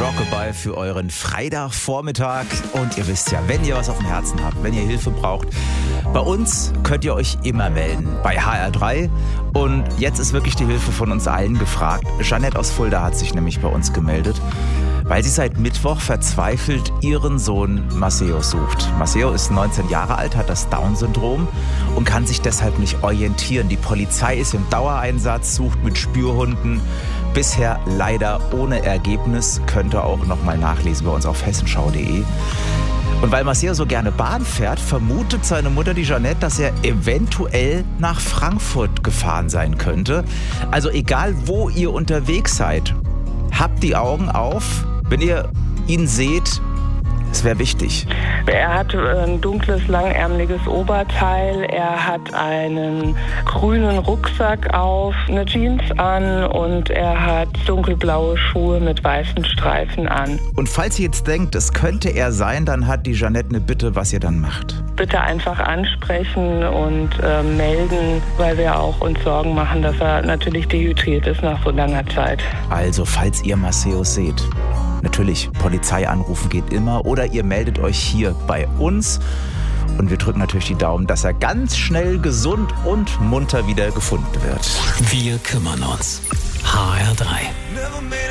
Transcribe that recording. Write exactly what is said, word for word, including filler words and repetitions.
Rockabye für euren Freitagvormittag. Und ihr wisst ja, wenn ihr was auf dem Herzen habt, wenn ihr Hilfe braucht, bei uns könnt ihr euch immer melden, bei H R drei. Und jetzt ist wirklich die Hilfe von uns allen gefragt. Jeanette aus Fulda hat sich nämlich bei uns gemeldet, weil sie seit Mittwoch verzweifelt ihren Sohn Maceo sucht. Maceo ist neunzehn Jahre alt, hat das Down-Syndrom und kann sich deshalb nicht orientieren. Die Polizei ist im Dauereinsatz, sucht mit Spürhunden. Bisher leider ohne Ergebnis. Könnt ihr auch noch mal nachlesen bei uns auf hessenschau punkt de. Und weil Maceo so gerne Bahn fährt, vermutet seine Mutter, die Jeanette, dass er eventuell nach Frankfurt gefahren sein könnte. Also egal, wo ihr unterwegs seid, habt die Augen auf. Wenn ihr ihn seht, es wäre wichtig. Er hat ein dunkles, langärmeliges Oberteil. Er hat einen grünen Rucksack auf, eine Jeans an und er hat dunkelblaue Schuhe mit weißen Streifen an. Und falls ihr jetzt denkt, es könnte er sein, dann hat die Jeanette eine Bitte, was ihr dann macht. Bitte einfach ansprechen und äh, melden, weil wir auch uns Sorgen machen, dass er natürlich dehydriert ist nach so langer Zeit. Also, falls ihr Maceo seht, natürlich, Polizei anrufen geht immer oder ihr meldet euch hier bei uns und wir drücken natürlich die Daumen, dass er ganz schnell gesund und munter wieder gefunden wird. Wir kümmern uns. H R drei.